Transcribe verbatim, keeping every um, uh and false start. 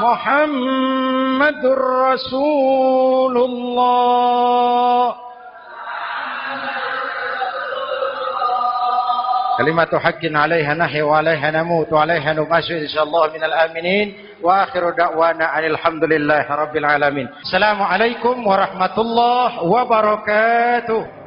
Muhammadur Rasulullah. Kalimatu haqqin 'alaiha nahya wa 'alaiha namut wa 'alaiha nub'atsu insyaallah minal aminin wa akhiru da'wana alhamdulillahi rabbil alamin. Assalamualaikum warahmatullahi wabarakatuh.